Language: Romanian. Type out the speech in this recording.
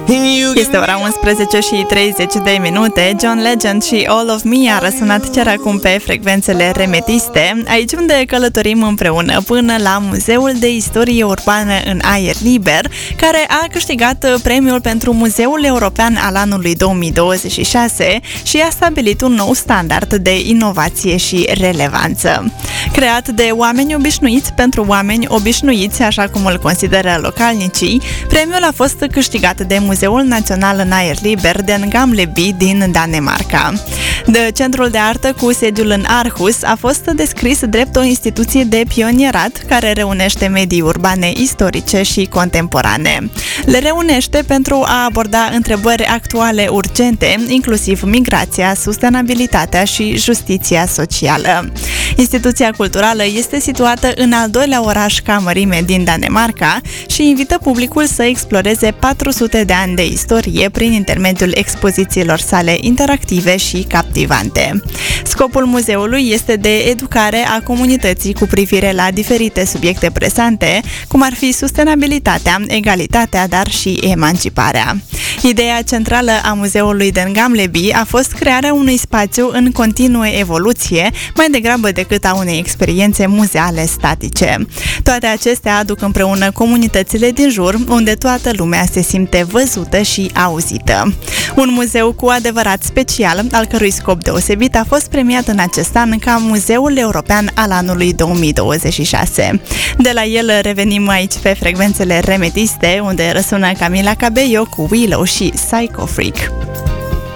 Este ora 11 și 30 de minute. John Legend și All of Me a răsunat chiar acum pe frecvențele remetiste, aici unde călătorim împreună până la Muzeul de Istorie Urbană în Aer Liber, care a câștigat premiul pentru Muzeul European al anului 2026 și a stabilit un nou standard de inovație și relevanță. Creat de oameni obișnuiți pentru oameni obișnuiți, așa cum îl consideră localnicii, premiul a fost câștigat de Muzeul Național în Aer Liber Den Gamleby din Danemarca. Centrul de artă cu sediul în Aarhus a fost descris drept o instituție de pionierat care reunește medii urbane istorice și contemporane. Le reunește pentru a aborda întrebări actuale urgente, inclusiv migrația, sustenabilitatea și justiția socială. Instituția culturală este situată în al doilea oraș ca mărime din Danemarca și invită publicul să exploreze 400 de ani de istorie prin intermediul expozițiilor sale interactive și captivante. Scopul muzeului este de educare a comunității cu privire la diferite subiecte presante, cum ar fi sustenabilitatea, egalitatea, dar și emanciparea. Ideea centrală a muzeului Den Gamleby a fost crearea unui spațiu în continuă evoluție, mai degrabă decât a unei experiențe muzeale statice. Toate acestea aduc împreună comunitățile din jur, unde toată lumea se simte văzută și auzită. Un muzeu cu adevărat special, al cărui scop deosebit a fost premiat în acest an ca Muzeul European al anului 2026. De la el revenim aici pe frecvențele remetiste, unde răsună Camila Cabello cu Willow și Psycho Freak.